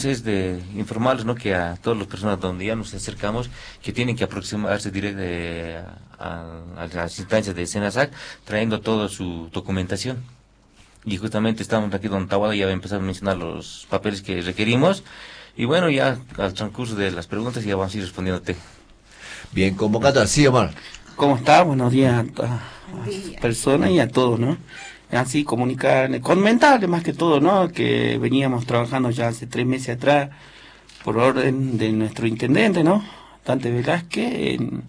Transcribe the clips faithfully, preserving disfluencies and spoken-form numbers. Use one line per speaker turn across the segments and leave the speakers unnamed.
Es de informarles, ¿no?, que a todas las personas donde ya nos acercamos, que tienen que aproximarse directo a, a las instancias de SENASAC, trayendo toda su documentación. Y justamente estamos aquí donde Tahuada ya va a empezar a mencionar los papeles que requerimos, y bueno, ya al transcurso de las preguntas ya vamos a ir respondiéndote.
Bien, convocado, sí, Omar.
¿Cómo está? Buenos días a todas las personas y a todos, ¿no? Así comunicar, comentarle más que todo, ¿no? Que veníamos trabajando ya hace tres meses atrás por orden de nuestro intendente, ¿no? Dante Velázquez, en,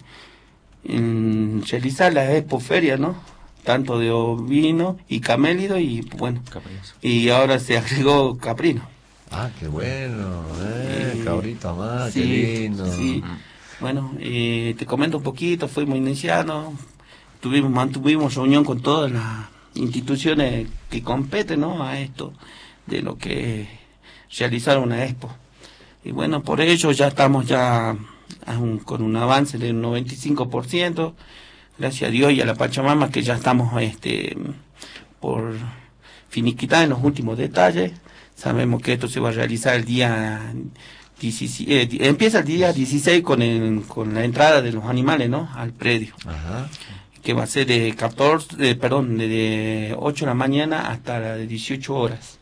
en realizar la expoferia, ¿no? Tanto de ovino y camélido y, bueno,
Caprinos.
Y ahora se agregó caprino.
Ah, qué bueno, eh,
Eh,
cabrito más,
sí,
qué lindo.
sí. Bueno, eh, te comento un poquito, fuimos iniciando, tuvimos, mantuvimos reunión con todas las instituciones que competen, ¿no?, a esto, de lo que es realizar una expo. Y bueno, por ello ya estamos ya a un, con un avance del noventa y cinco por ciento, gracias a Dios y a la Pachamama, que ya estamos este por finiquitar en los últimos detalles. Sabemos que esto se va a realizar el día dieciséis, eh, empieza el día dieciséis con, el, con la entrada de los animales, ¿no?, al predio.
Ajá.
Que va a ser de catorce, eh, perdón, de ocho de la mañana hasta las dieciocho horas.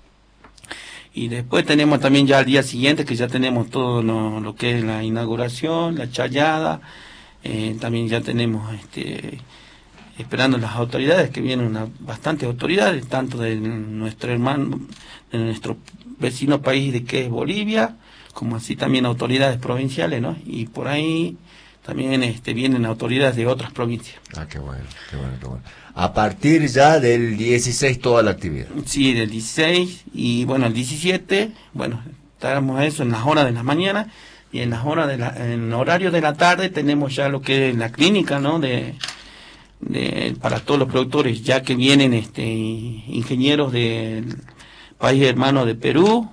Y después tenemos también ya al día siguiente, que ya tenemos todo lo, lo que es la inauguración, la chayada, eh, también ya tenemos este esperando las autoridades, que vienen una, bastantes autoridades, tanto de nuestro hermano, de nuestro vecino país de que es Bolivia, como así también autoridades provinciales, ¿no? Y por ahí también este, vienen autoridades de otras provincias.
Ah, qué bueno, qué bueno, qué bueno. A partir ya del dieciséis toda la actividad.
Sí, del dieciséis y bueno, el diecisiete, bueno, estaremos eso en las horas de la mañana y en las horas de la, en el horario de la tarde tenemos ya lo que es la clínica, ¿no?, de, de para todos los productores, ya que vienen este ingenieros del país hermano de Perú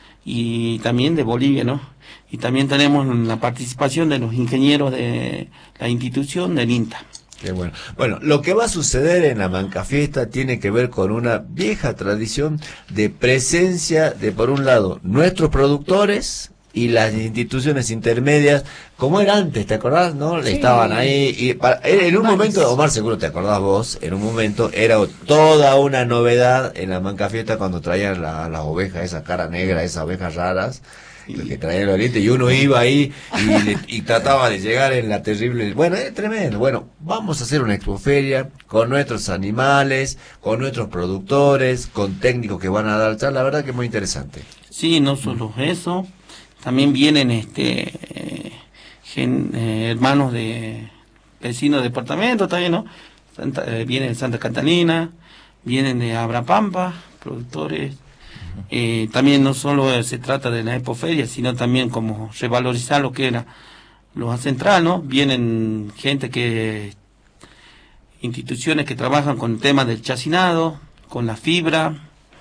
y también de Bolivia, ¿no? Y también tenemos la participación de los ingenieros de la institución del INTA.
Qué bueno. Bueno, lo que va a suceder en la Mancafiesta tiene que ver con una vieja tradición de presencia de, por un lado, nuestros productores y las instituciones intermedias, como era antes, ¿te acordás? ¿No?
Sí.
Estaban ahí y para, en un momento, Omar, seguro te acordás vos, en un momento era toda una novedad en la Mancafiesta cuando traían la, las ovejas, esa cara negra, esas ovejas raras, lo que traía el oriente, y uno iba ahí y, le, y trataba de llegar en la terrible, bueno, es tremendo. Bueno, vamos a hacer una expoferia con nuestros animales, con nuestros productores, con técnicos que van a dar charla, la verdad que es muy interesante.
Sí, no solo eso, también vienen este eh, gen, eh, hermanos de vecinos de departamento también, ¿no? Santa, eh, vienen de Santa Catalina, vienen de Abrapampa, productores. Eh, también no solo se trata de la expoferia, sino también como revalorizar lo que era lo central, ¿no? Vienen gente que, instituciones que trabajan con el tema del chacinado, con la fibra,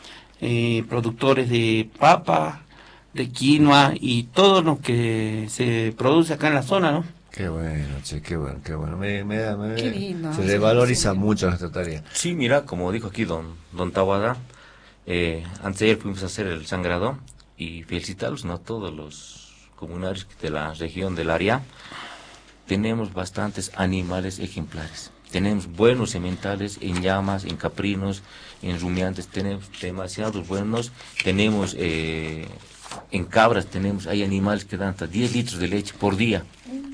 eh, productores de papa, de quinoa y todo lo que se produce acá en la zona, ¿no?
Qué bueno, che, qué bueno, qué bueno. Me, me, da- me,
Qué lindo,
se
sí,
revaloriza
sí.
mucho nuestra tarea.
Sí, mira, como dijo aquí don, don Tahuada, eh, antes de ayer fuimos a hacer el sangrado y felicitarlos, ¿no?, a todos los comunarios de la región del área. Tenemos bastantes animales ejemplares. Tenemos buenos sementales en llamas, en caprinos, en rumiantes, tenemos demasiados buenos. Tenemos eh, en cabras, tenemos, hay animales que dan hasta diez litros de leche por día.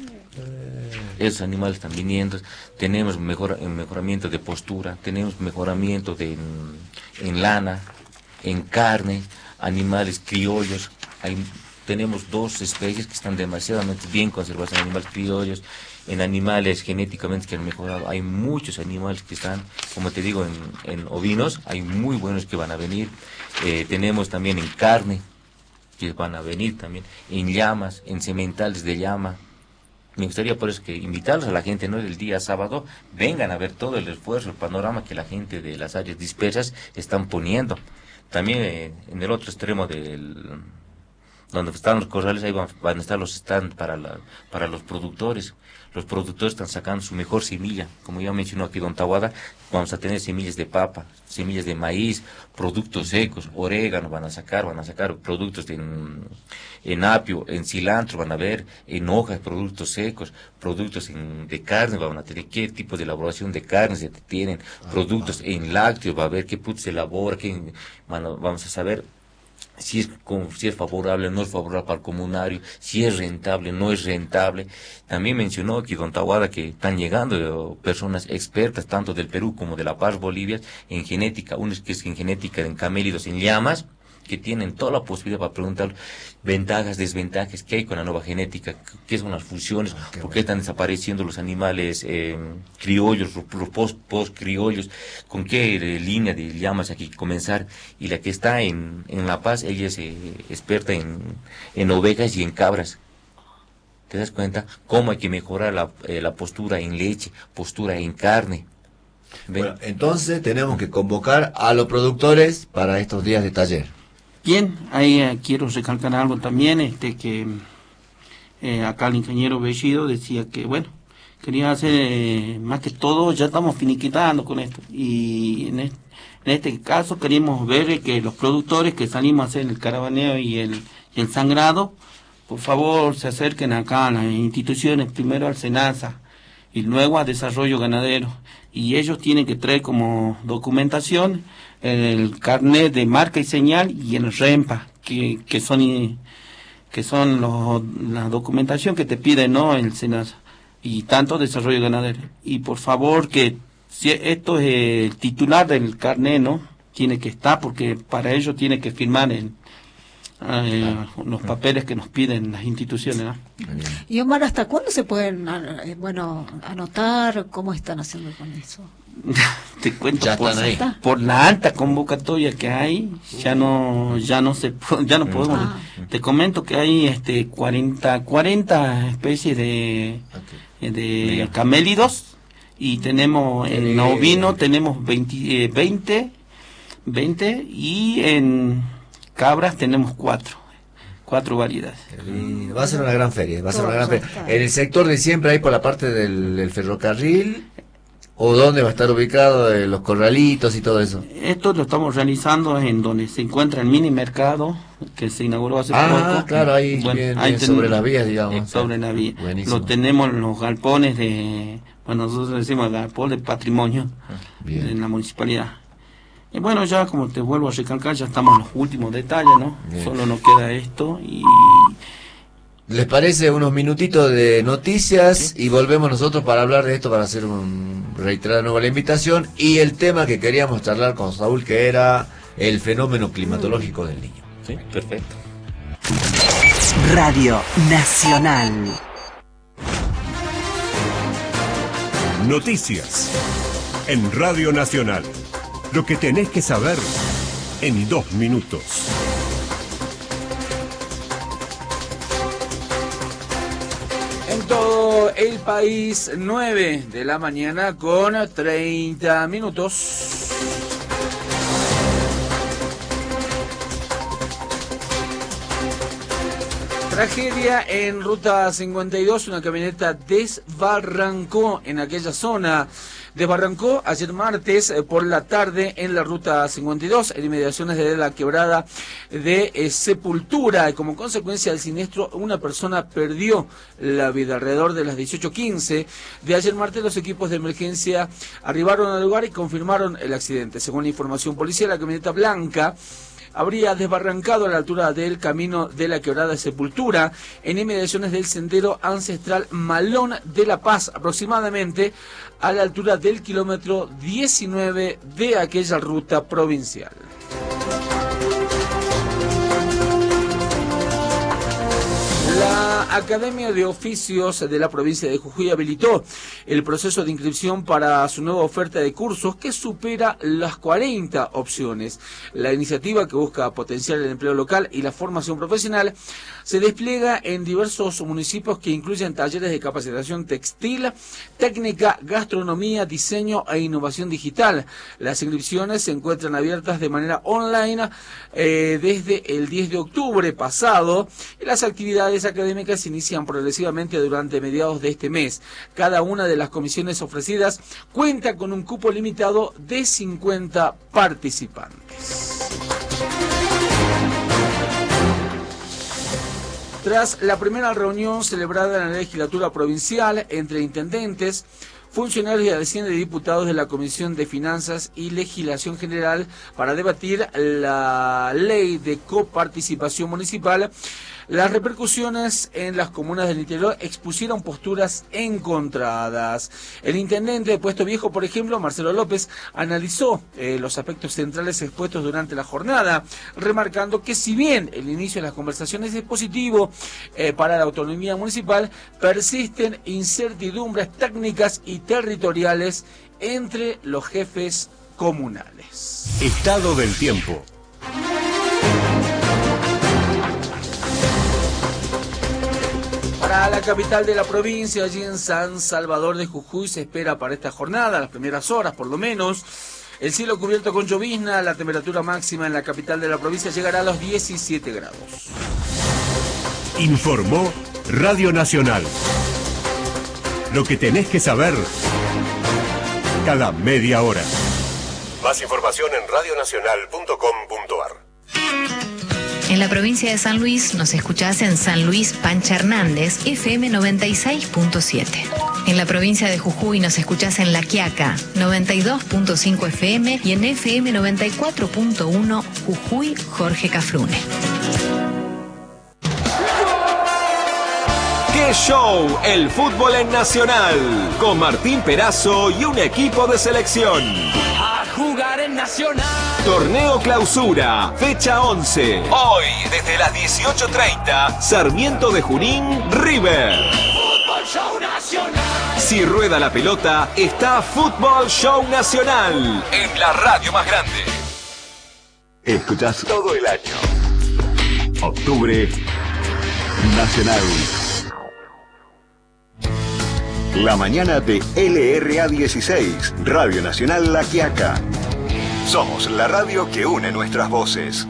Esos animales están viniendo. Tenemos mejor, mejoramiento de postura, tenemos mejoramiento de, en, en lana, en carne, animales criollos. Hay, tenemos dos especies que están demasiadamente bien conservadas en animales criollos, en animales genéticamente que han mejorado. Hay muchos animales que están, como te digo, en, en ovinos, hay muy buenos que van a venir. Eh, tenemos también en carne, que van a venir también, en llamas, en sementales de llama. Me gustaría por eso que invitarlos a la gente, ¿no?, el día sábado, vengan a ver todo el esfuerzo, el panorama que la gente de las áreas dispersas están poniendo. También eh, en el otro extremo del, donde están los corrales, ahí van, van a estar los stands para, la, para los productores. Los productores están sacando su mejor semilla, como ya mencionó aquí don Taboada, vamos a tener semillas de papa, semillas de maíz, productos secos, orégano van a sacar, van a sacar productos en, en apio, en cilantro van a ver, en hojas, productos secos, productos en, de carne, van a tener qué tipo de elaboración de carne se tienen, productos en lácteos, va a ver qué productos se elabora, qué, bueno, vamos a saber si es, si es favorable, no es favorable para el comunario, si es rentable, no es rentable. También mencionó aquí don Taboada que están llegando personas expertas, tanto del Perú como de La Paz, Bolivia, en genética, uno es que es en genética en camélidos, en llamas, que tienen toda la posibilidad para preguntar ventajas, desventajas, qué hay con la nueva genética, qué son las funciones, ah, por qué están desapareciendo los animales eh, criollos, los post, post criollos, con qué eh, línea de llamas hay que comenzar. Y la que está en, en La Paz, ella es eh, experta en, en ovejas y en cabras. ¿Te das cuenta? Cómo hay que mejorar la, eh, la postura en leche, postura en carne. ¿Ven?
Bueno, entonces tenemos que convocar a los productores para estos días de taller.
Bien, ahí eh, quiero recalcar algo también, este que eh, acá el ingeniero Bellido decía que, bueno, quería hacer, eh, más que todo, ya estamos finiquitando con esto, y en este, en este caso queríamos ver que los productores que salimos a hacer el caravaneo y el, y el sangrado, por favor se acerquen acá a las instituciones, primero al SENASA y luego a Desarrollo Ganadero, y ellos tienen que traer como documentación el carnet de marca y señal y el REMPA, que, que son que son los, la documentación que te pide, ¿no?, el SENASA, y tanto Desarrollo Ganadero. Y por favor, que si esto es el titular del carnet, ¿no?, tiene que estar, porque para ello tiene que firmar el, eh, los papeles que nos piden las instituciones, ¿no?
Y Omar, ¿hasta cuándo se pueden, eh, bueno, anotar? ¿Cómo están haciendo con eso?
Te cuento,
ya
por,
están ahí.
por la alta convocatoria que hay, ya no ya no se ya no podemos.
Ah.
Te comento que hay este cuarenta cuarenta especies de okay. de camélidos, y tenemos en ovino tenemos veinte, eh, veinte veinte, y en cabras tenemos cuatro cuatro variedades.
Va a ser una gran feria, va a ser una gran feria. En el sector de siempre, ahí por la parte del, del ferrocarril, ¿o dónde va a estar ubicado eh, los corralitos y todo eso?
Esto lo estamos realizando en donde se encuentra el mini mercado que se inauguró hace
ah,
poco.
Ah, claro, ahí,
bueno,
bien,
ahí
bien
ten,
sobre las vías, digamos.
Sobre la vía.
Buenísimo.
Lo tenemos en los galpones de, bueno, nosotros decimos galpón de patrimonio bien. En la municipalidad. Y bueno, ya como te vuelvo a recalcar, ya estamos en los últimos detalles, ¿no? Bien. Solo nos queda esto y...
¿Les parece unos minutitos de noticias? Sí. Y volvemos nosotros para hablar de esto, para hacer un reiterar de nuevo la invitación y el tema que queríamos charlar con Saúl, que era el fenómeno climatológico del Niño.
Sí, perfecto.
Radio Nacional.
Noticias en Radio Nacional. Lo que tenés que saber en dos minutos.
En todo el país, nueve de la mañana con treinta minutos. Tragedia en Ruta cincuenta y dos, una camioneta desbarrancó en aquella zona. Desbarrancó ayer martes eh, por la tarde en la Ruta cincuenta y dos, en inmediaciones de la quebrada de eh, Sepultura. Y como consecuencia del siniestro, una persona perdió la vida. Alrededor de las dieciocho quince de ayer martes, los equipos de emergencia arribaron al lugar y confirmaron el accidente. Según la información policial, la camioneta blanca habría desbarrancado a la altura del camino de la quebrada de Sepultura, en inmediaciones del sendero ancestral Malón de La Paz, aproximadamente a la altura del kilómetro diecinueve de aquella ruta provincial. La La Academia de Oficios de la provincia de Jujuy habilitó el proceso de inscripción para su nueva oferta de cursos que supera las cuarenta opciones. La iniciativa, que busca potenciar el empleo local y la formación profesional, se despliega en diversos municipios que incluyen talleres de capacitación textil, técnica, gastronomía, diseño e innovación digital. Las inscripciones se encuentran abiertas de manera online eh, desde el diez de octubre pasado y las actividades académicas se inician progresivamente durante mediados de este mes. Cada una de las comisiones ofrecidas cuenta con un cupo limitado de cincuenta participantes. Tras la primera reunión celebrada en la legislatura provincial entre intendentes, funcionarios y adhesivos de diputados de la Comisión de Finanzas y Legislación General para debatir la ley de coparticipación municipal, las repercusiones en las comunas del interior expusieron posturas encontradas. El intendente de Puesto Viejo, por ejemplo, Marcelo López, analizó eh, los aspectos centrales expuestos durante la jornada, remarcando que si bien el inicio de las conversaciones es positivo eh, para la autonomía municipal, persisten incertidumbres técnicas y territoriales entre los jefes comunales.
Estado del tiempo.
Para la capital de la provincia, allí en San Salvador de Jujuy, se espera para esta jornada, las primeras horas por lo menos, el cielo cubierto con llovizna. La temperatura máxima en la capital de la provincia llegará a los diecisiete grados.
Informó Radio Nacional. Lo que tenés que saber cada media hora. Más información en radionacional punto com punto ar.
En la provincia de San Luis nos escuchás en San Luis Pancha Hernández, F M noventa y seis punto siete. En la provincia de Jujuy nos escuchás en La Quiaca, noventa y dos punto cinco F M y en F M noventa y cuatro punto uno Jujuy Jorge Cafrune.
¡Qué show! El fútbol en Nacional, con Martín Perazo y un equipo de selección.
A jugar en Nacional.
Torneo Clausura, fecha once. Hoy, desde las dieciocho treinta, Sarmiento de Junín, River.
Fútbol Show Nacional.
Si rueda la pelota, está Fútbol Show Nacional, en la radio más grande.
Escuchás todo el año. Octubre Nacional. La mañana de L R A dieciséis, Radio Nacional La Quiaca. Somos la radio que une nuestras voces.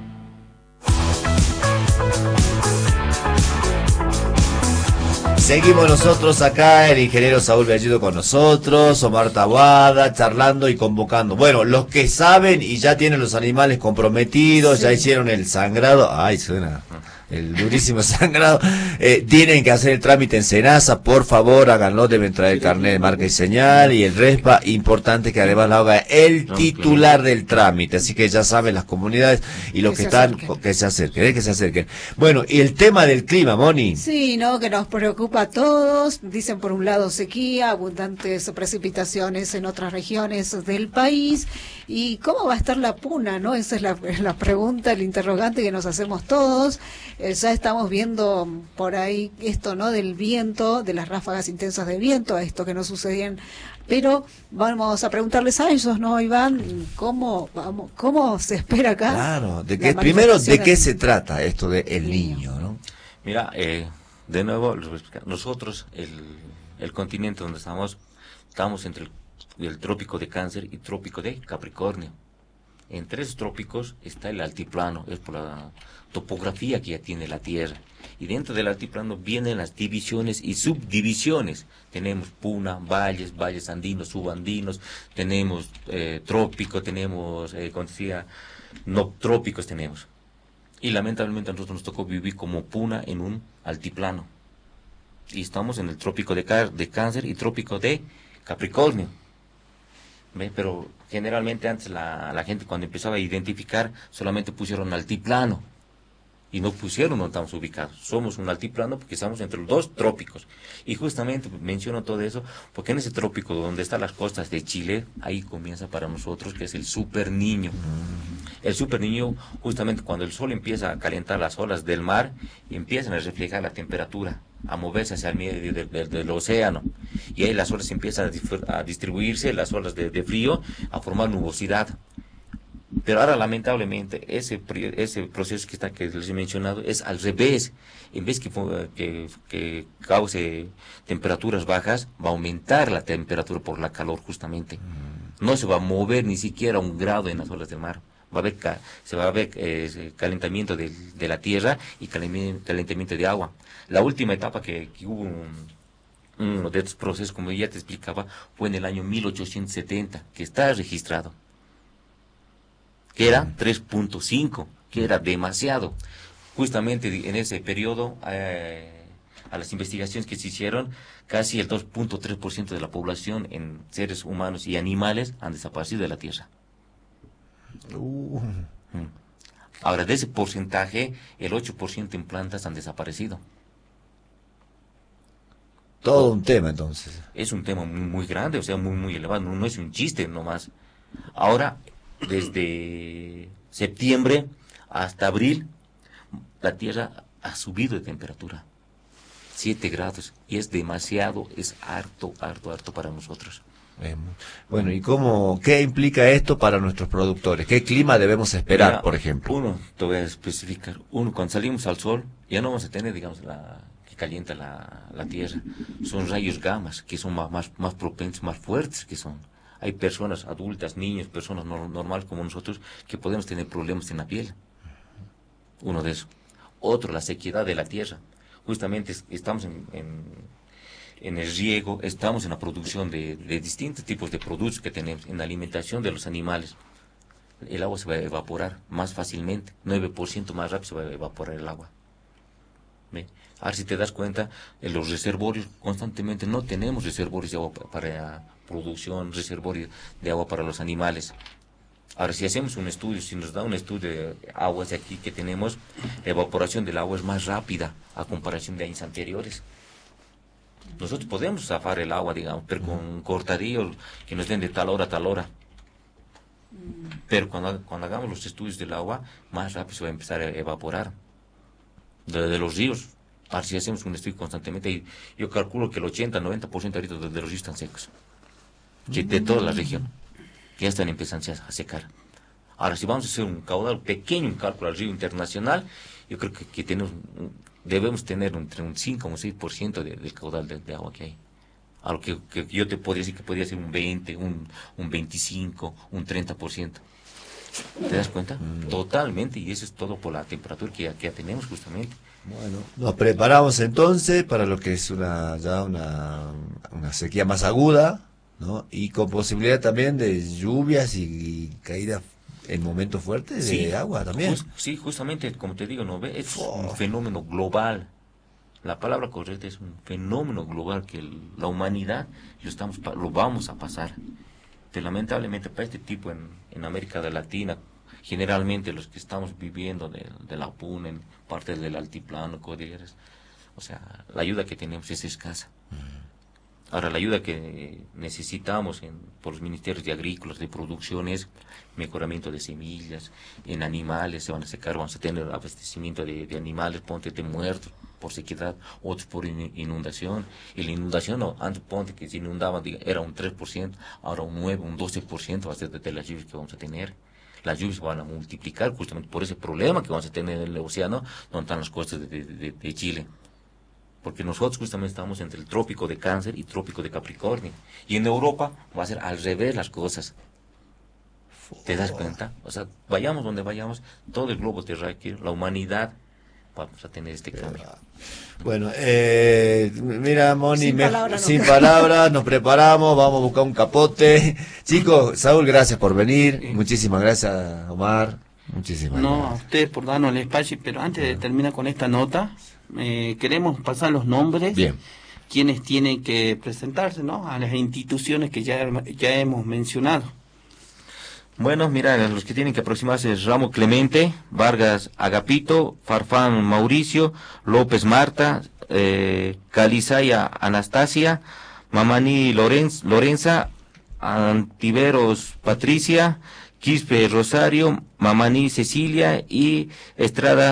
Seguimos nosotros acá, el ingeniero Saúl Bellido con nosotros, Omar Taboada, charlando y convocando. Bueno, los que saben y ya tienen los animales comprometidos, sí. Ya hicieron el sangrado. Ay, suena el durísimo sangrado. Eh, tienen que hacer el trámite en Senasa, por favor, háganlo, deben traer el carnet de marca y señal y el RESPA. Importante que además lo haga el titular del trámite, así que ya saben las comunidades y los que, que están, acerquen. que se acerquen, ¿eh? que se acerquen. Bueno, y el tema del clima, Moni.
Sí, no, que nos preocupa a todos. Dicen por un lado sequía, abundantes precipitaciones en otras regiones del país. ¿Y cómo va a estar la puna, no? Esa es la, la pregunta, el interrogante que nos hacemos todos. Eh, ya estamos viendo por ahí esto, ¿no? Del viento, de las ráfagas intensas de viento, esto que no sucedían. Pero vamos a preguntarles a ellos, ¿no, Iván? ¿Cómo, vamos, cómo se espera acá?
Claro, de qué, primero, ¿de qué se trata esto de El Niño, no?
Mira, eh, de nuevo, nosotros, el, el continente donde estamos, estamos entre el del trópico de Cáncer y trópico de Capricornio. Entre esos trópicos está el altiplano, es por la topografía que ya tiene la Tierra. Y dentro del altiplano vienen las divisiones y subdivisiones. Tenemos puna, valles, valles andinos, subandinos, tenemos eh, trópico, tenemos, eh, como decía, no trópicos tenemos. Y lamentablemente a nosotros nos tocó vivir como puna en un altiplano. Y estamos en el trópico de, de Cáncer y trópico de Capricornio. ¿Ve? Pero generalmente antes la, la gente cuando empezaba a identificar solamente pusieron altiplano y no pusieron donde estamos ubicados. Somos un altiplano porque estamos entre los dos trópicos. Y justamente menciono todo eso porque en ese trópico donde están las costas de Chile, ahí comienza para nosotros que es el Super Niño. El Super Niño, justamente cuando el sol empieza a calentar las olas del mar, empiezan a reflejar la temperatura, a moverse hacia el medio del, del, del océano. Y ahí las olas empiezan a, dif- a distribuirse, las olas de, de frío, a formar nubosidad. Pero ahora, lamentablemente, ese ese proceso que está que les he mencionado es al revés. En vez que, que, que cause temperaturas bajas, va a aumentar la temperatura por la calor, justamente. No se va a mover ni siquiera un grado en las olas del mar. Va a haber ca- se va a ver eh, calentamiento de, de la tierra y calentamiento, calentamiento de agua. La última etapa que, que hubo un, uno de estos procesos, como ya te explicaba, fue en el año mil ochocientos setenta, que está registrado, que era tres punto cinco, que era demasiado. Justamente en ese periodo, eh, a las investigaciones que se hicieron, casi el dos punto tres por ciento de la población en seres humanos y animales han desaparecido de la Tierra.
Uh.
Ahora, de ese porcentaje, el ocho por ciento en plantas han desaparecido.
Todo un tema, entonces.
Es un tema muy, muy grande, o sea, muy, muy elevado. No, no es un chiste nomás. Ahora, desde septiembre hasta abril, la Tierra ha subido de temperatura. siete grados. Y es demasiado, es harto, harto, harto para nosotros.
Bueno, ¿y cómo, qué implica esto para nuestros productores? ¿Qué clima debemos esperar,
Mira,
por ejemplo?
Uno, te voy a especificar. Uno, cuando salimos al sol, ya no vamos a tener, digamos, la que calienta la, la tierra. Son rayos gamas, que son más, más, más propensos, más fuertes que son. Hay personas adultas, niños, personas no, normales como nosotros, que podemos tener problemas en la piel. Uno de esos. Otro, la sequedad de la tierra. Justamente estamos en... en en el riego, estamos en la producción de, de distintos tipos de productos que tenemos, en la alimentación de los animales. El agua se va a evaporar más fácilmente, nueve por ciento más rápido se va a evaporar el agua. ¿Ve? Ahora, si te das cuenta, en los reservorios, constantemente no tenemos reservorios de agua para producción, reservorios de agua para los animales. Ahora, si hacemos un estudio, si nos da un estudio de aguas de aquí que tenemos, la evaporación del agua es más rápida a comparación de años anteriores. Nosotros podemos zafar el agua, digamos, pero con cortadillos que nos den de tal hora a tal hora. Pero cuando, cuando hagamos los estudios del agua, más rápido se va a empezar a evaporar. De, de los ríos, ahora si hacemos un estudio constantemente, yo calculo que el ochenta, noventa por ciento ahorita de, de los ríos están secos. Que de toda la región, que ya están empezando a secar. Ahora, si vamos a hacer un caudal pequeño, un cálculo al río internacional, yo creo que, que tenemos... Un, debemos tener entre un cinco o un seis por ciento de, del caudal de, de agua que hay. A lo que, que yo te podría decir que podría ser un veinte, un, un veinticinco, un treinta por ciento. ¿Te das cuenta? Mm. Totalmente, y eso es todo por la temperatura que ya, que ya tenemos justamente.
Bueno, nos preparamos entonces para lo que es una ya una, una sequía más aguda, ¿no? Y con posibilidad también de lluvias y, y caídas en momentos fuertes de
sí,
agua también.
Just, sí, justamente, como te digo, ¿no? Es oh. un fenómeno global. La palabra correcta es un fenómeno global que el, la humanidad lo, estamos, lo vamos a pasar. Pero lamentablemente para este tipo en, en América Latina, generalmente los que estamos viviendo de, de la puna, en parte del altiplano, cordilleras, o sea, la ayuda que tenemos es escasa. Mm. Ahora, la ayuda que necesitamos en, por los ministerios de agrícolas, de producción, es mejoramiento de semillas, en animales, se van a secar, vamos a tener abastecimiento de, de animales, ponte de muertos por sequedad, otros por inundación. Y la inundación, no, antes ponte que se inundaba, era un tres por ciento, ahora un nueve, un doce por ciento va a ser de, de las lluvias que vamos a tener. Las lluvias van a multiplicar justamente por ese problema que vamos a tener en el océano, donde están las costas de, de, de, de Chile. Porque nosotros justamente estamos entre el trópico de Cáncer y trópico de Capricornio. Y en Europa va a ser al revés las cosas. ¿Te das cuenta? O sea, vayamos donde vayamos, todo el globo terráqueo, la humanidad, vamos a tener este cambio.
Bueno, eh, mira, Moni,
sin,
me,
palabra,
sin
no.
palabras, nos preparamos, vamos a buscar un capote. Chicos, Saúl, gracias por venir. Sí. Muchísimas gracias, Omar. Muchísimas
no,
gracias.
No, a ustedes por darnos el espacio, pero antes de terminar con esta nota, eh, queremos pasar los nombres.
Bien.
Quienes tienen que presentarse, ¿no? A las instituciones que ya, ya hemos mencionado.
Bueno, mira, los que tienen que aproximarse es Ramo Clemente, Vargas Agapito, Farfán Mauricio, López Marta, eh, Calizaya Anastasia, Mamani Lorenz, Lorenza, Antiveros Patricia, Quispe Rosario, Mamani Cecilia y Estrada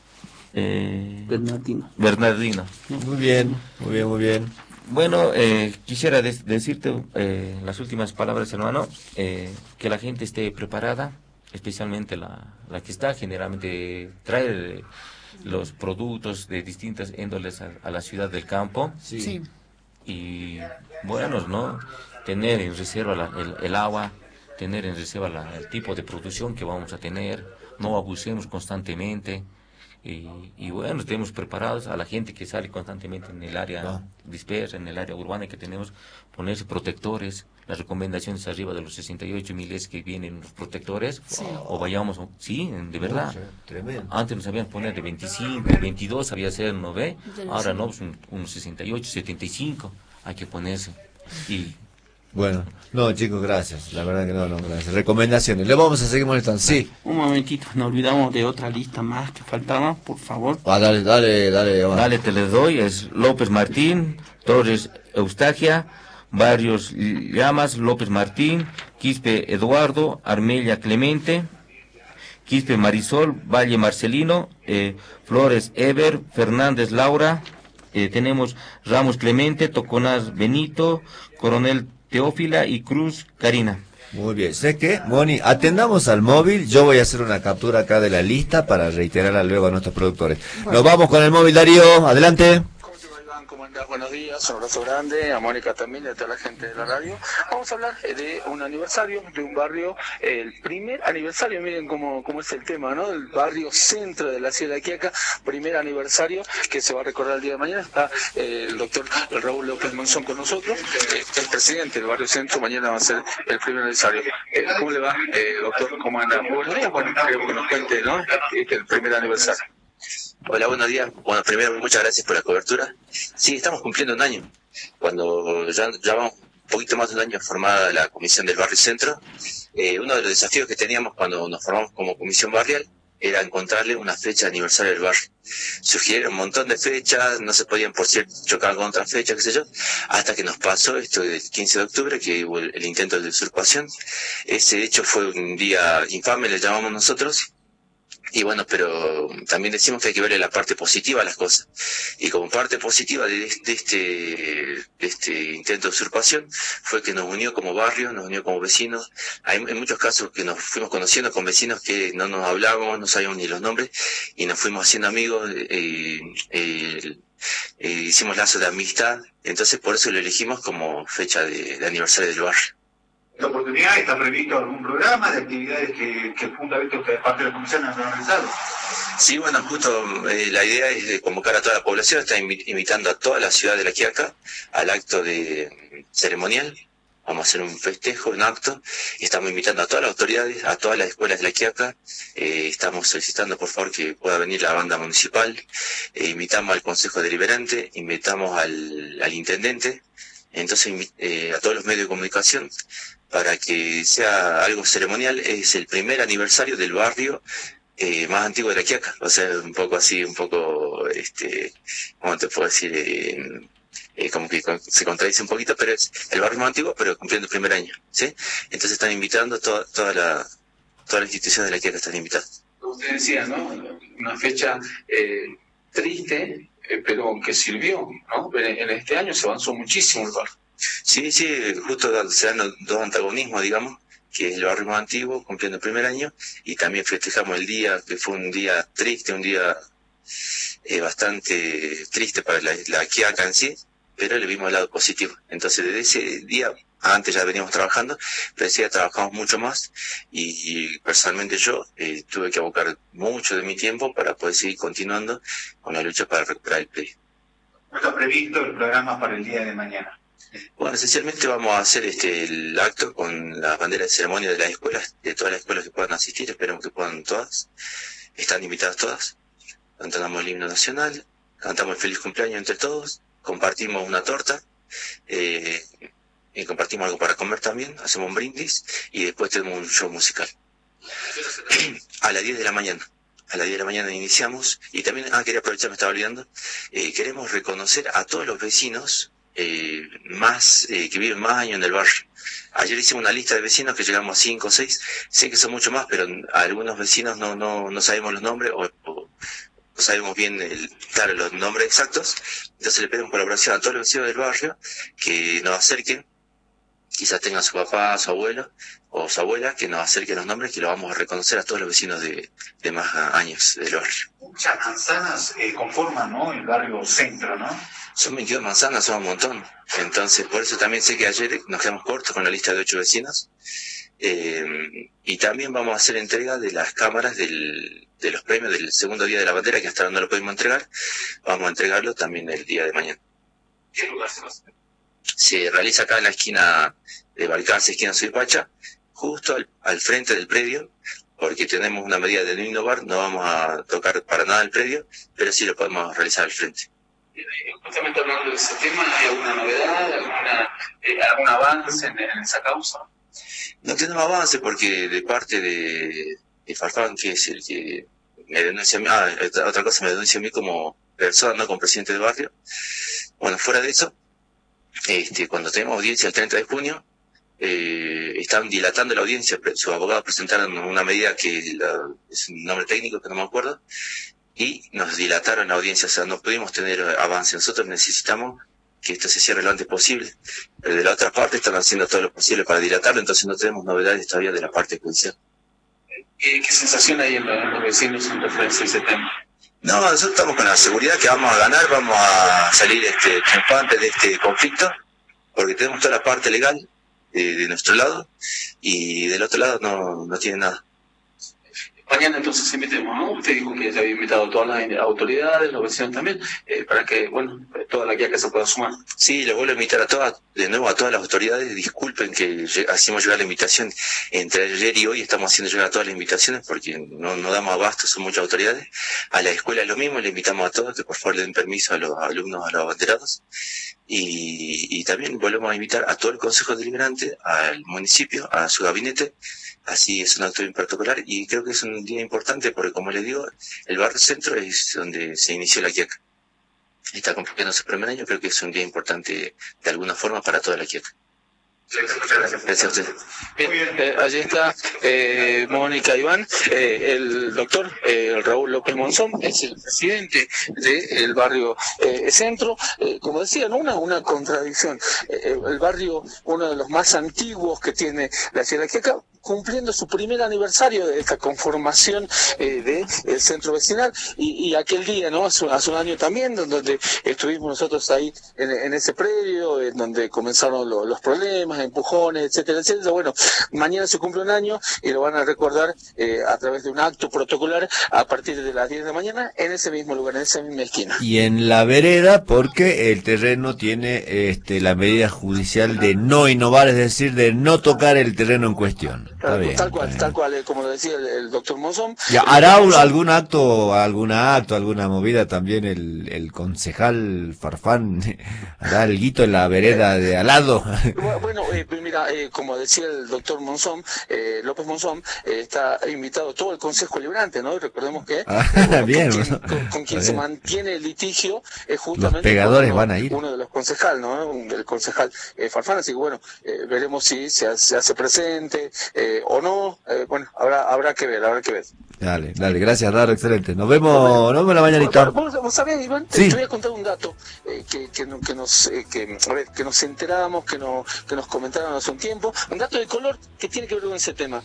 eh,
Bernardino.
Bernardino.
Muy bien, muy bien, muy bien.
Bueno, eh, quisiera de decirte eh, las últimas palabras, hermano, eh, que la gente esté preparada, especialmente la, la que está, generalmente trae los productos de distintas índoles a, a la ciudad del campo.
Sí.
Sí.
Y bueno, ¿no? Tener en reserva la, el, el agua, tener en reserva la, el tipo de producción que vamos a tener, no abusemos constantemente. Y, y bueno, estemos preparados a la gente que sale constantemente en el área
Ah.
dispersa, en el área urbana, que tenemos ponerse protectores, las recomendaciones arriba de los sesenta y ocho miles que vienen los protectores,
Sí.
o vayamos, sí, de verdad.
Sí, tremendo.
Antes nos sabían poner de veinticinco, veintidós, había ser, ¿no ve? Ahora no, pues un, un sesenta y ocho, setenta y cinco, hay que ponerse. Y
Bueno, no, chicos, gracias. La verdad que no, no, gracias. Recomendaciones. Le vamos a seguir molestando. Sí.
Un momentito, nos olvidamos de otra lista más que faltaba, por favor.
Ah, dale, dale, dale. Omar.
dale, te les doy, es López Martín, Torres Eustaquia, Barrios Llamas, López Martín, Quispe Eduardo, Armella Clemente, Quispe Marisol, Valle Marcelino, eh, Flores Ever, Fernández Laura, eh, tenemos Ramos Clemente, Toconaz Benito, Coronel Teófila y Cruz Karina.
Muy bien. Sé que, Moni, atendamos al móvil. Yo voy a hacer una captura acá de la lista para reiterarla luego a nuestros productores. Nos vamos con el móvil, Darío. Adelante.
¿Cómo andás? Buenos días, un abrazo grande, a Mónica también y a toda la gente de la radio. Vamos a hablar de un aniversario de un barrio, el primer aniversario, miren cómo, cómo es el tema, ¿no? El barrio centro de la ciudad de Quiaca, primer aniversario que se va a recordar el día de mañana. Está eh, el doctor Raúl López Monzón con nosotros, eh, el presidente del barrio centro, mañana va a ser el primer aniversario. Eh, ¿Cómo le va, eh, doctor? ¿Cómo anda? Buenos días, bueno, creo que nos cuente, ¿no? Este, el primer aniversario.
Hola, buenos días. Bueno, primero, muchas gracias por la cobertura. Sí, estamos cumpliendo un año. Cuando ya, ya vamos un poquito más de un año formada la Comisión del Barrio Centro, eh, uno de los desafíos que teníamos cuando nos formamos como Comisión Barrial era encontrarle una fecha de aniversario del barrio. Sugirieron un montón de fechas, no se podían, por cierto, chocar con otras fechas, qué sé yo, hasta que nos pasó esto del quince de octubre, que hubo el, el intento de usurpación. Ese hecho fue un día infame, le llamamos nosotros. Y bueno, pero también decimos que hay que verle la parte positiva a las cosas. Y como parte positiva de, de, este, de este intento de usurpación fue que nos unió como barrio, nos unió como vecinos. Hay, hay muchos casos que nos fuimos conociendo con vecinos que no nos hablábamos, no sabíamos ni los nombres, y nos fuimos haciendo amigos, eh, eh, eh, hicimos lazos de amistad. Entonces por eso lo elegimos como fecha de, de aniversario del barrio.
¿Esta oportunidad está previsto algún programa de actividades que, que juntamente ustedes, parte de la comisión, han realizado?
Sí, bueno, justo eh, la idea es de convocar a toda la población, está invi invitando a toda la ciudad de La Quiaca al acto de ceremonial. Vamos a hacer un festejo, un acto, y estamos invitando a todas las autoridades, a todas las escuelas de La Quiaca. Eh, estamos solicitando, por favor, que pueda venir la banda municipal. Eh, invitamos al Consejo Deliberante, invitamos al, al Intendente, entonces eh, a todos los medios de comunicación, para que sea algo ceremonial. Es el primer aniversario del barrio eh, más antiguo de La Quiaca, o sea, un poco así, un poco, este, ¿cómo te puedo decir? Eh, eh, como que con, se contradice un poquito, pero es el barrio más antiguo, pero cumpliendo el primer año, ¿sí? Entonces están invitando toda, toda la, todas las instituciones de La Quiaca, están invitadas.
Usted decía, ¿no? Una fecha eh, triste, eh, pero que sirvió, ¿no? En, en este año se avanzó muchísimo el barrio.
Sí, sí, justo se dan dos antagonismos, digamos, que es el barrio más antiguo, cumpliendo el primer año, y también festejamos el día, que fue un día triste, un día eh, bastante triste para la, la Quiaca en sí, pero le vimos el lado positivo. Entonces, desde ese día, antes ya veníamos trabajando, pero ese día trabajamos mucho más, y, y personalmente yo eh, tuve que abocar mucho de mi tiempo para poder seguir continuando con la lucha para recuperar el predio.
¿No está previsto el programa para el día de mañana?
Bueno, esencialmente vamos a hacer este el acto con las banderas de ceremonia de las escuelas, de todas las escuelas que puedan asistir, esperemos que puedan todas, están invitadas todas, cantamos el himno nacional, cantamos el feliz cumpleaños entre todos, compartimos una torta, eh, y compartimos algo para comer también, hacemos un brindis y después tenemos un show musical. A las diez de la mañana. A las diez de la mañana iniciamos y también, ah, quería aprovechar, me estaba olvidando, eh, queremos reconocer a todos los vecinos eh, más eh, que viven más años en el barrio. Ayer hicimos una lista de vecinos que llegamos a cinco o seis, sé que son mucho más, pero a algunos vecinos no no no sabemos los nombres o, o no sabemos bien el, claro, los nombres exactos, entonces le pedimos colaboración a todos los vecinos del barrio que nos acerquen, quizás tengan su papá, su abuelo o su abuela, que nos acerquen los nombres, que lo vamos a reconocer a todos los vecinos de, de más años del barrio.
Muchas manzanas eh, conforman, ¿no?, el barrio centro, ¿no?
Son veintidós manzanas, son un montón. Entonces, por eso también sé que ayer nos quedamos cortos con la lista de ocho vecinos. Eh, y también vamos a hacer entrega de las cámaras del, de los premios del segundo día de la bandera, que hasta ahora no lo pudimos entregar. Vamos a entregarlo también el día de mañana.
¿Qué lugar se va a hacer?
Se realiza acá en la esquina de Balcarce, esquina Suipacha, justo al, al frente del predio, porque tenemos una medida de no innovar, no vamos a tocar para nada el predio, pero sí lo podemos realizar al frente.
Justamente hablando de ese tema, ¿hay alguna novedad, alguna, eh, algún avance en, en esa causa?
No tenemos avance porque de parte de, de Farfán, que es el que me denuncia a mí, ah, otra cosa, me denuncia a mí como persona, no como presidente del barrio. Bueno, fuera de eso, este, cuando tenemos audiencia el treinta de junio, eh, están dilatando la audiencia, sus abogados presentaron una medida que la, es un nombre técnico que no me acuerdo, y nos dilataron la audiencia, o sea, no pudimos tener avance. Nosotros necesitamos que esto se cierre lo antes posible, pero de la otra parte están haciendo todo lo posible para dilatarlo, entonces no tenemos novedades todavía de la parte judicial.
¿Qué, qué sensación hay en los, en los vecinos en referencia a ese tema?
No, nosotros estamos con la seguridad que vamos a ganar, vamos a salir este, triunfantes de este conflicto, porque tenemos toda la parte legal de, de nuestro lado, y del otro lado no, no tiene nada.
Mañana entonces invitemos, ¿no? Usted dijo que ya había invitado a todas las autoridades, los vecinos también, eh, para que, bueno, toda la quiaca se pueda sumar.
Sí, les vuelvo a invitar a todas, de nuevo a todas las autoridades. Disculpen que hacemos llegar la invitación entre ayer y hoy, estamos haciendo llegar a todas las invitaciones porque no, no damos abasto, son muchas autoridades. A la escuela es lo mismo, le invitamos a todos que por favor le den permiso a los alumnos, a los abanderados. Y, y también volvemos a invitar a todo el Consejo Deliberante, al municipio, a su gabinete. Así es un acto bien protocolar y creo que es un día importante porque, como les digo, el barrio centro es donde se inició la quiaca. Está cumpliendo su primer año, creo que es un día importante de alguna forma para toda la quiaca.
Muchas gracias. Gracias a usted. Bien, eh, allí está eh, Mónica Iván, eh, el doctor eh, Raúl López Monzón, es el presidente del barrio eh, Centro. Eh, como decía, ¿no? una, una contradicción. Eh, el barrio, uno de los más antiguos que tiene la ciudad de Quiaca, cumpliendo su primer aniversario de esta conformación eh, del centro vecinal y, y aquel día, ¿no? Hace, hace un año también, donde estuvimos nosotros ahí en, en ese predio, en donde comenzaron lo, los problemas, empujones, etcétera, etcétera. Bueno, mañana se cumple un año y lo van a recordar eh, a través de un acto protocolar a partir de las diez de la mañana en ese mismo lugar, en esa misma esquina.
Y en la vereda, porque el terreno tiene este, la medida judicial de no innovar, es decir, de no tocar el terreno en cuestión. Está bien,
tal cual,
está
tal cual, eh, como lo decía el, el doctor Monzón.
Ya, ¿hará un, algún acto, alguna acto, alguna movida también el, el concejal Farfán? ¿Hará alguito en la vereda de al lado?
Bueno, eh, mira, eh, como decía el doctor Monzón, eh, López Monzón, eh, está invitado todo el Consejo Liberante, ¿no? Y recordemos que
ah,
bueno,
bien,
con,
bueno.
quien, con, con quien se mantiene el litigio es justamente
los pegadores
uno,
van a ir.
uno de los concejales, ¿no? El concejal eh, Farfán, así que bueno, eh, veremos si se hace, se hace presente eh, o no, eh, bueno, habrá habrá que ver, habrá que ver.
Dale, dale, gracias, Raro, excelente. Nos vemos, nos vemos la mañanita.
¿Vos, vos sabés, Iván?
Sí.
Te voy a contar un dato eh, que, que, que nos eh, que, a ver, que nos enterábamos, que, no, que nos comentaron hace un tiempo, un dato de color que tiene que ver con ese tema.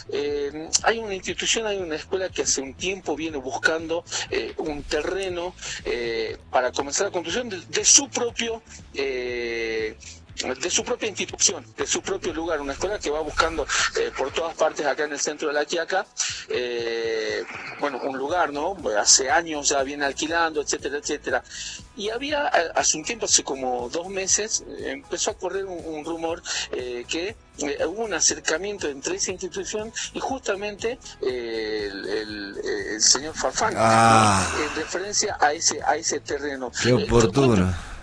Eh, hay una institución, hay una escuela que hace un tiempo viene buscando eh, un terreno eh, para comenzar la construcción de, de su propio... Eh, de su propia institución, de su propio lugar, una escuela que va buscando eh, por todas partes acá en el centro de la Quiaca, eh, bueno, un lugar, ¿no? Hace años ya viene alquilando, etcétera, etcétera. Y había, hace un tiempo, hace como dos meses, eh, empezó a correr un, un rumor eh, que eh, hubo un acercamiento entre esa institución y justamente eh, el, el, el señor Farfán,
ah.
¿no? En referencia a ese, a ese terreno.
Qué oportuno.
Eh,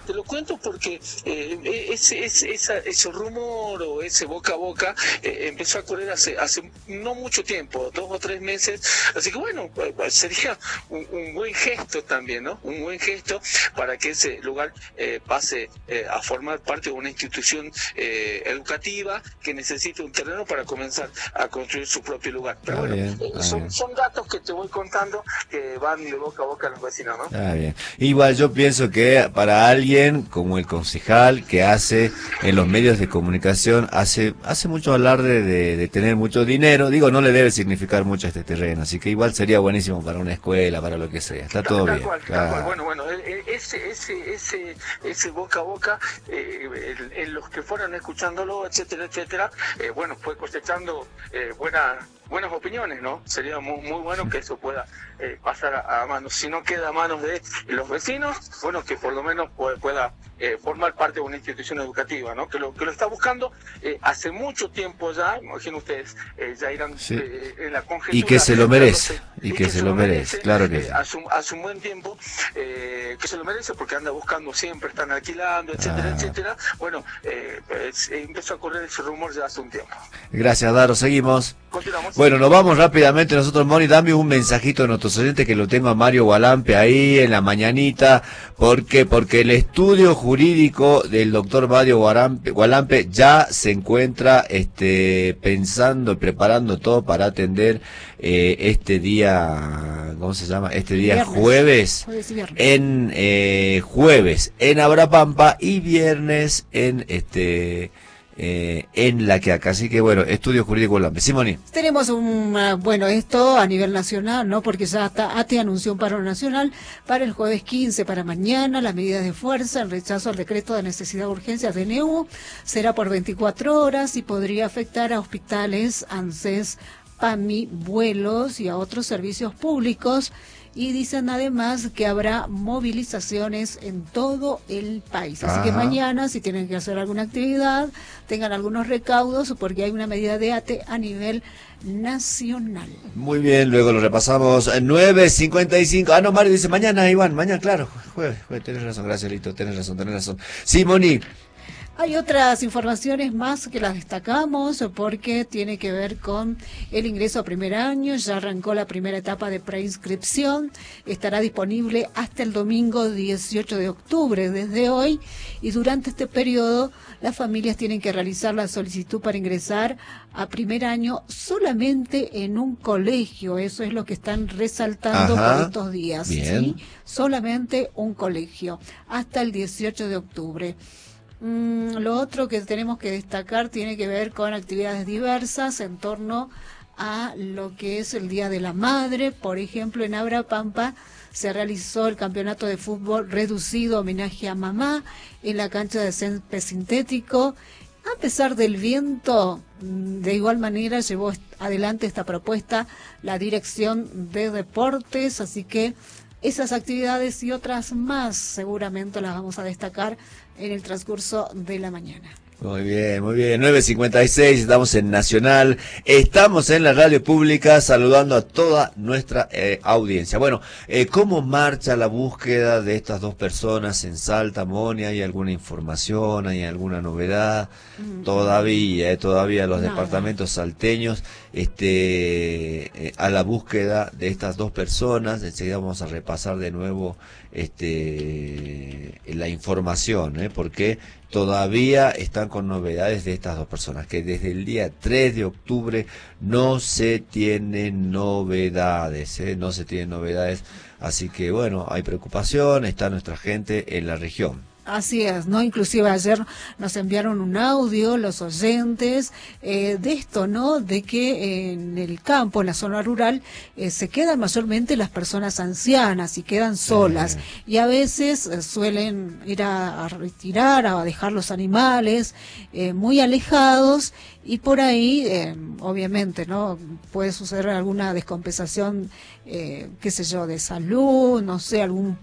Te lo cuento porque eh, ese, ese, esa, ese rumor o ese boca a boca eh, empezó a correr hace, hace no mucho tiempo, dos o tres meses, así que bueno, sería un, un buen gesto también, ¿no? Un buen gesto para que ese lugar eh, pase eh, a formar parte de una institución eh, educativa que necesite un terreno para comenzar a construir su propio lugar. Pero
ah,
bueno,
bien,
eh,
ah,
son,
bien.
son datos que te voy contando que van de boca a boca a los vecinos, ¿no?
Ah, bien. Igual yo pienso que para alguien como el concejal que hace en los medios de comunicación, hace hace mucho alarde de, de tener mucho dinero, digo, no le debe significar mucho este terreno, así que igual sería buenísimo para una escuela, para lo que sea, está todo
tal
bien.
Cual,
claro.
tal cual. Bueno, bueno, ese, ese, ese, ese boca a boca, eh, en, en los que fueron escuchándolo, etcétera, etcétera, eh, bueno, fue cosechando eh, buena, buenas opiniones, ¿no? Sería muy, muy bueno que eso pueda eh, pasar a, a manos, si no queda a manos de los vecinos, bueno, que por lo menos pueda, pueda eh, formar parte de una institución educativa, ¿no? Que lo que lo está buscando eh, hace mucho tiempo ya, imaginen ustedes, eh, ya irán
Sí.
eh, en la conjetura.
Y que se lo merece,
y,
y que se lo merece, claro que
eh,
sí.
hace, un, hace un buen tiempo eh, que se lo merece porque anda buscando siempre, están alquilando, etcétera,
Ah.
etcétera. Bueno, eh, pues, eh, empezó a correr ese rumor ya hace un tiempo.
Gracias, Daro, seguimos.
Continuamos.
Bueno, nos vamos rápidamente nosotros, Moni, dame un mensajito a nuestros oyentes que lo tengo a Mario Gualampe ahí en la mañanita. ¿Por qué? Porque el estudio jurídico del doctor Mario Gualampe, Gualampe ya se encuentra este pensando, preparando todo para atender eh, este día, ¿cómo se llama? Este día
Viernes.
jueves,
Jueves y viernes.
en eh, jueves en Abrapampa y viernes en este eh, en La Quiaca. Así que bueno, estudio jurídico Gualampe. Simoni.
Tenemos un, uh, bueno, esto a nivel nacional, ¿no? Porque ya está, A T E anunció un paro nacional para el jueves quince, para mañana. Las medidas de fuerza, el rechazo al decreto de necesidad de urgencia de N U será por veinticuatro horas y podría afectar a hospitales, ANSES, PAMI, vuelos y a otros servicios públicos. Y dicen además que habrá movilizaciones en todo el país. Así
Ajá.
que mañana, si tienen que hacer alguna actividad, tengan algunos recaudos, porque hay una medida de A T E a nivel nacional.
Muy bien, luego lo repasamos. nueve cincuenta y cinco. Ah, no, Mario dice mañana, Iván, mañana, claro. Jueves, jueves, tenés razón, gracias, Lito, tenés razón, tenés razón. Simoni.
Hay otras informaciones más que las destacamos porque tiene que ver con el ingreso a primer año. Ya arrancó la primera etapa de preinscripción. Estará disponible hasta el domingo dieciocho de octubre, desde hoy. Y durante este periodo, las familias tienen que realizar la solicitud para ingresar a primer año solamente en un colegio. Eso es lo que están resaltando
Ajá.
por estos días.
Bien.
¿Sí? Solamente un colegio, hasta el dieciocho de octubre. Mm, lo otro que tenemos que destacar tiene que ver con actividades diversas en torno a lo que es el Día de la Madre. Por ejemplo, en Abrapampa se realizó el campeonato de fútbol reducido homenaje a mamá en la cancha de césped sintético. A pesar del viento, de igual manera llevó adelante esta propuesta la Dirección de Deportes, así que esas actividades y otras más seguramente las vamos a destacar en el transcurso de la mañana.
Muy bien, muy bien. nueve cincuenta y seis, estamos en Nacional, estamos en la radio pública saludando a toda nuestra eh, audiencia. Bueno, eh, ¿cómo marcha la búsqueda de estas dos personas en Salta, Moni? ¿Hay alguna información? ¿Hay alguna novedad? Mm. Todavía, eh, todavía los Nada. departamentos salteños este, eh, a la búsqueda de estas dos personas. Enseguida vamos a repasar de nuevo este la información, ¿eh? Porque todavía están con novedades de estas dos personas, que desde el día tres de octubre no se tienen novedades, ¿eh? No se tienen novedades, así que bueno, hay preocupación, está nuestra gente en la región.
Así es, ¿no? Inclusive ayer nos enviaron un audio los oyentes eh, de esto, ¿no? De que en el campo, en la zona rural, eh, se quedan mayormente las personas ancianas y quedan solas. Sí. Y a veces eh, suelen ir a, a retirar, a dejar los animales eh, muy alejados y por ahí, eh, obviamente, ¿no? Puede suceder alguna descompensación, eh, qué sé yo, de salud, no sé, algún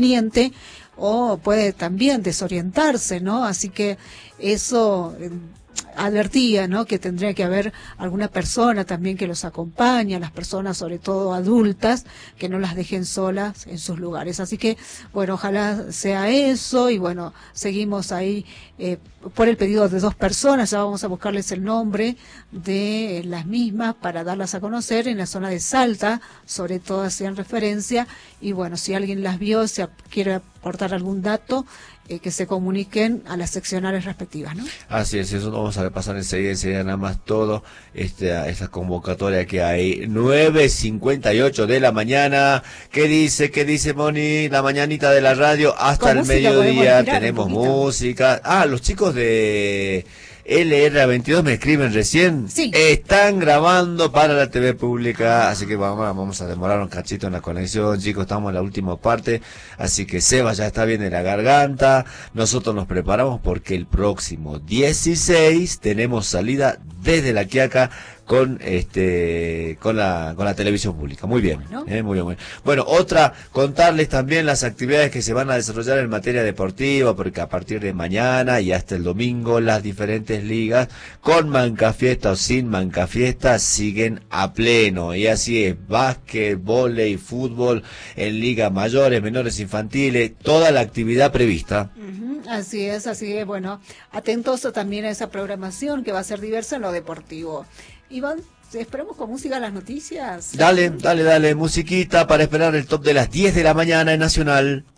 inconveniente, o puede también desorientarse, ¿no? Así que eso advertía, ¿no?, que tendría que haber alguna persona también que los acompañe, las personas sobre todo adultas, que no las dejen solas en sus lugares. Así que, bueno, ojalá sea eso, y bueno, seguimos ahí eh, por el pedido de dos personas, ya vamos a buscarles el nombre de las mismas para darlas a conocer en la zona de Salta, sobre todo hacían referencia, y bueno, si alguien las vio, si quiere aportar algún dato, Eh, que se comuniquen a las seccionales respectivas, ¿no?
Así es, eso lo vamos a repasar enseguida, enseguida nada más todo, este, esta convocatoria que hay, nueve cincuenta y ocho de la mañana. ¿Qué dice, qué dice Moni? La mañanita de la radio hasta el mediodía, tenemos música. Ah, los chicos de L R veintidós me escriben recién, sí. Están grabando para la T V pública, así que vamos, vamos a demorar un cachito en la conexión, chicos, estamos en la última parte, así que Seba ya está bien en la garganta, nosotros nos preparamos porque el próximo dieciséis tenemos salida desde La Quiaca con este con la con la televisión pública. Muy bien, ¿no? eh, muy bien, muy bien. Bueno, otra, contarles también las actividades que se van a desarrollar en materia deportiva, porque a partir de mañana y hasta el domingo las diferentes ligas, con Mancafiesta o sin Mancafiesta, siguen a pleno. Y así es, básquet, vóley, fútbol, en ligas mayores, menores, infantiles, toda la actividad prevista.
Uh-huh, así es, así es. Bueno, atentos también a esa programación que va a ser diversa en lo deportivo. Iván, esperamos con música las noticias.
Dale, dale, dale, musiquita para esperar el top de las diez de la mañana en Nacional.